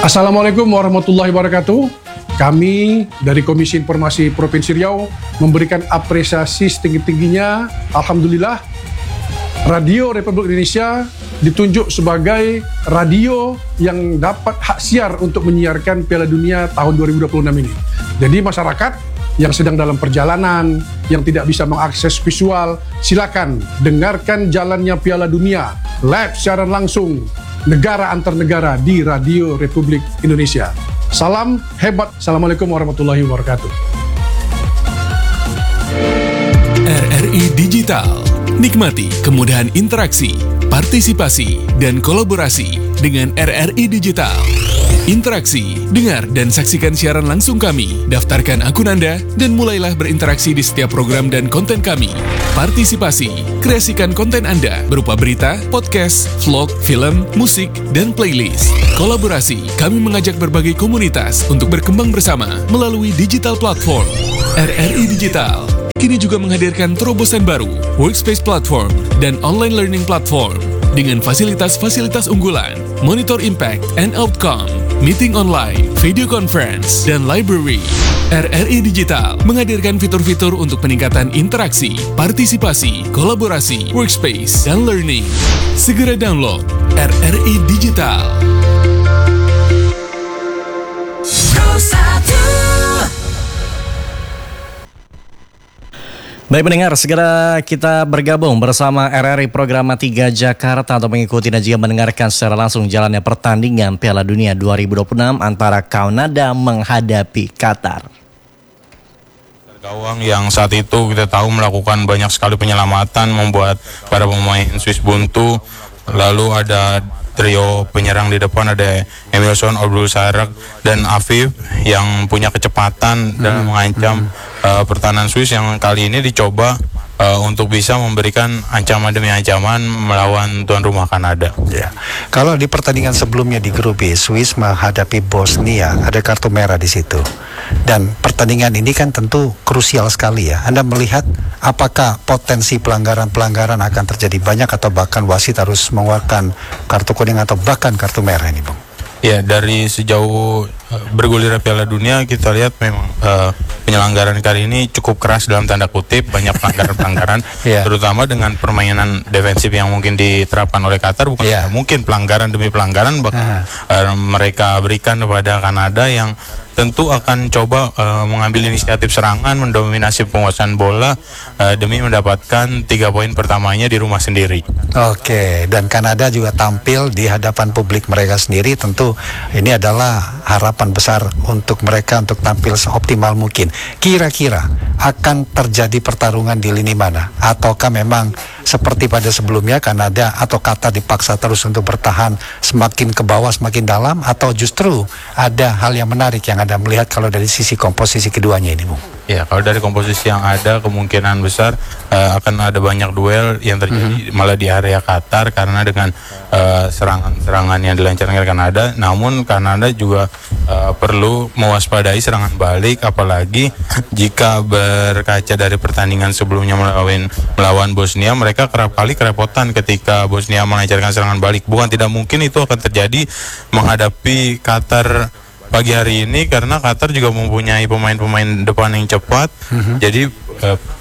Assalamualaikum warahmatullahi wabarakatuh. Kami dari Komisi Informasi Provinsi Riau memberikan apresiasi setinggi-tingginya. Alhamdulillah, Radio Republik Indonesia ditunjuk sebagai radio yang dapat hak siar untuk menyiarkan Piala Dunia tahun 2026 ini. Jadi masyarakat yang sedang dalam perjalanan, yang tidak bisa mengakses visual, silakan dengarkan jalannya Piala Dunia live siaran langsung negara antar negara di Radio Republik Indonesia. Salam hebat. Assalamualaikum warahmatullahi wabarakatuh. RRI Digital. Nikmati kemudahan interaksi, partisipasi, dan kolaborasi dengan RRI Digital. Interaksi, dengar dan saksikan siaran langsung kami, daftarkan akun Anda, dan mulailah berinteraksi di setiap program dan konten kami. Partisipasi, kreasikan konten Anda berupa berita, podcast, vlog, film, musik, dan playlist. Kolaborasi, kami mengajak berbagai komunitas untuk berkembang bersama melalui digital platform. RRI Digital kini juga menghadirkan terobosan baru, workspace platform, dan online learning platform dengan fasilitas-fasilitas unggulan, monitor impact and outcome, meeting online, video conference, dan library. RRI Digital menghadirkan fitur-fitur untuk peningkatan interaksi, partisipasi, kolaborasi, workspace, dan learning. Segera download RRI Digital. Baik pendengar, segera kita bergabung bersama RRI Programa 3 Jakarta untuk mengikuti dan juga mendengarkan secara langsung jalannya pertandingan Piala Dunia 2026 antara Kanada menghadapi Qatar. Gawang yang saat itu kita tahu melakukan banyak sekali penyelamatan, membuat para pemain Swiss buntu. Lalu ada trio penyerang di depan, ada Emilson, Abdul Sarak, dan Afif yang punya kecepatan dan mengancam pertahanan Swiss yang kali ini dicoba untuk bisa memberikan ancaman demi ancaman melawan tuan rumah Kanada. Ya. Kalau di pertandingan sebelumnya di grup B, Swiss menghadapi Bosnia, ada kartu merah di situ. Dan pertandingan ini kan tentu krusial sekali ya. Anda melihat apakah potensi pelanggaran-pelanggaran akan terjadi banyak atau bahkan wasit harus mengeluarkan kartu kuning atau bahkan kartu merah ini, Bung? Ya, dari sejauh bergulirnya Piala Dunia kita lihat memang penyelenggaraan kali ini cukup keras dalam tanda kutip, banyak pelanggaran-pelanggaran, terutama dengan permainan defensif yang mungkin diterapkan oleh Qatar. Bukan mungkin pelanggaran demi pelanggaran mereka berikan kepada Kanada yang tentu akan coba mengambil inisiatif serangan, mendominasi penguasaan bola demi mendapatkan 3 poin pertamanya di rumah sendiri. Oke, dan Kanada juga tampil di hadapan publik mereka sendiri. Tentu ini adalah harapan besar untuk mereka untuk tampil seoptimal mungkin. Kira-kira akan terjadi pertarungan di lini mana? Ataukah memang seperti pada sebelumnya Kanada atau Qatar dipaksa terus untuk bertahan semakin ke bawah, semakin dalam? Atau justru ada hal yang menarik yang Anda melihat kalau dari sisi komposisi keduanya ini, Bung? Ya, kalau dari komposisi yang ada, kemungkinan besar akan ada banyak duel yang terjadi malah di area Qatar karena dengan serangan-serangan yang dilancarkan oleh Kanada. Namun Kanada juga perlu mewaspadai serangan balik, apalagi jika berkaca dari pertandingan sebelumnya melawan Bosnia, mereka kerap kali kerepotan ketika Bosnia melancarkan serangan balik. Bukan tidak mungkin itu akan terjadi menghadapi Qatar pagi hari ini, karena Qatar juga mempunyai pemain-pemain depan yang cepat. Jadi